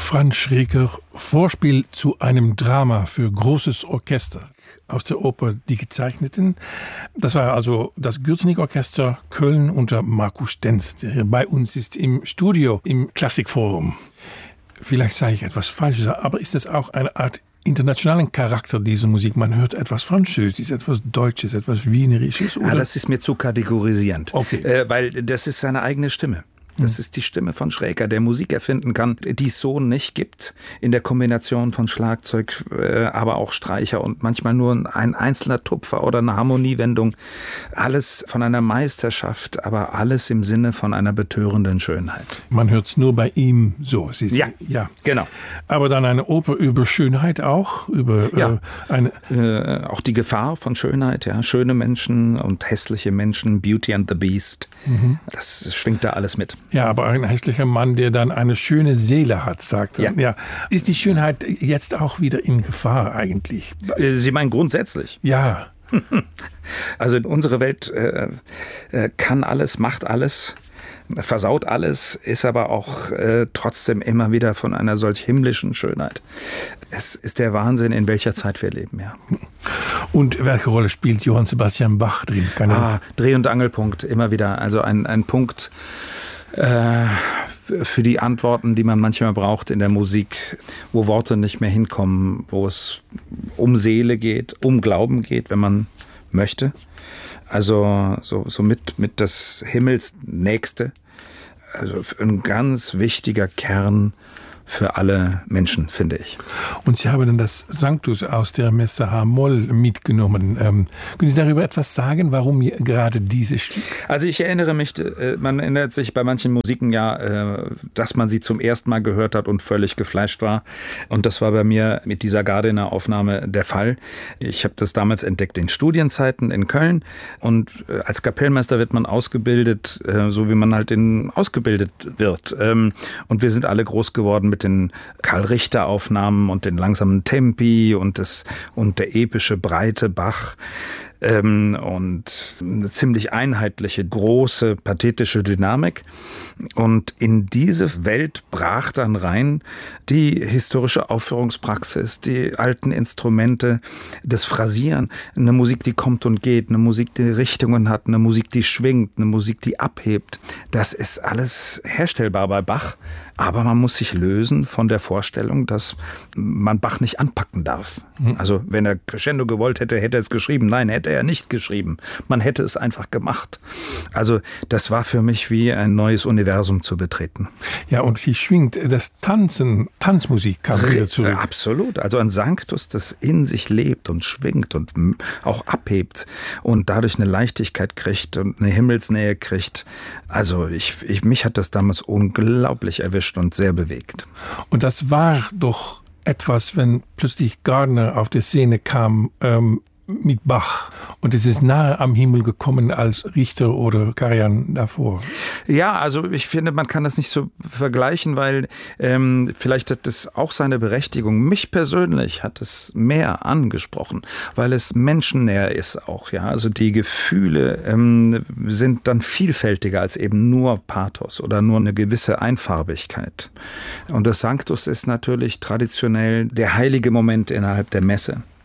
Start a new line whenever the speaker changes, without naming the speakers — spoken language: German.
Franz Schreker, Vorspiel zu einem Drama für großes Orchester aus der Oper Die Gezeichneten. Das war also das Gürzenich-Orchester Köln unter Markus Stenz, der hier bei uns ist im Studio im Klassikforum. Vielleicht sage ich etwas Falsches, aber ist das auch eine Art internationalen Charakter, diese Musik? Man hört etwas Französisches, etwas Deutsches, etwas Wienerisches? Oder?
Das ist mir zu kategorisierend,
okay.
Weil das ist seine eigene Stimme. Das ist die Stimme von Schreker, der Musik erfinden kann, die es so nicht gibt, in der Kombination von Schlagzeug, aber auch Streicher und manchmal nur ein einzelner Tupfer oder eine Harmoniewendung. Alles von einer Meisterschaft, aber alles im Sinne von einer betörenden Schönheit.
Man hört es nur bei ihm so.
Ja, genau.
Aber dann eine Oper über Schönheit auch? Über
auch die Gefahr von Schönheit, ja. Schöne Menschen und hässliche Menschen, Beauty and the Beast. Das schwingt da alles mit.
Ja, aber ein hässlicher Mann, der dann eine schöne Seele hat, sagt er. Ja. Ist die Schönheit jetzt auch wieder in Gefahr eigentlich?
Sie meinen grundsätzlich?
Ja.
Also unsere Welt kann alles, macht alles, versaut alles, ist aber auch trotzdem immer wieder von einer solch himmlischen Schönheit. Es ist der Wahnsinn, in welcher Zeit wir leben, ja.
Und welche Rolle spielt Johann Sebastian Bach drin?
Dreh- und Angelpunkt, immer wieder. Also ein Punkt für die Antworten, die man manchmal braucht in der Musik, wo Worte nicht mehr hinkommen, wo es um Seele geht, um Glauben geht, wenn man möchte. Also so mit das Himmelsnächste. Also ein ganz wichtiger Kern für alle Menschen, finde ich.
Und Sie haben dann das Sanctus aus der Messe H-Moll mitgenommen. Können Sie darüber etwas sagen, warum gerade dieses Stück?
Also ich erinnere mich, man erinnert sich bei manchen Musiken ja, dass man sie zum ersten Mal gehört hat und völlig geflasht war. Und das war bei mir mit dieser Gardiner-Aufnahme der Fall. Ich habe das damals entdeckt in Studienzeiten in Köln. Und als Kapellmeister wird man ausgebildet, so wie man halt ausgebildet wird. Und wir sind alle groß geworden mit den Karl-Richter-Aufnahmen und den langsamen Tempi und der epische, breite Bach. Und eine ziemlich einheitliche, große, pathetische Dynamik. Und in diese Welt brach dann rein die historische Aufführungspraxis, die alten Instrumente, das Phrasieren, eine Musik, die kommt und geht, eine Musik, die Richtungen hat, eine Musik, die schwingt, eine Musik, die abhebt. Das ist alles herstellbar bei Bach, aber man muss sich lösen von der Vorstellung, dass man Bach nicht anpacken darf. Also wenn er Crescendo gewollt hätte, hätte er es geschrieben. Nein, hätte er nicht geschrieben. Man hätte es einfach gemacht. Also das war für mich wie ein neues Universum zu betreten.
Ja, und sie schwingt das Tanzmusik kam wieder zurück.
Absolut. Also ein Sanctus, das in sich lebt und schwingt und auch abhebt und dadurch eine Leichtigkeit kriegt und eine Himmelsnähe kriegt. Also mich hat das damals unglaublich erwischt und sehr bewegt.
Und das war doch etwas, wenn plötzlich Gardiner auf die Szene kam mit Bach. Und es ist nahe am Himmel gekommen als Richter oder Karajan davor.
Ja, also ich finde, man kann das nicht so vergleichen, weil vielleicht hat das auch seine Berechtigung. Mich persönlich hat es mehr angesprochen, weil es menschennäher ist auch. Ja, also die Gefühle sind dann vielfältiger als eben nur Pathos oder nur eine gewisse Einfarbigkeit. Und das Sanctus ist natürlich traditionell der heilige Moment innerhalb der Messe.